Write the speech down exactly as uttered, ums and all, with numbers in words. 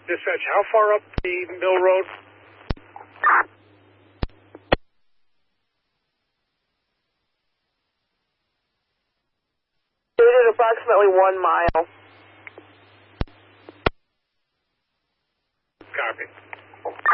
Dispatch, how far up the Mill Road? It is approximately one mile.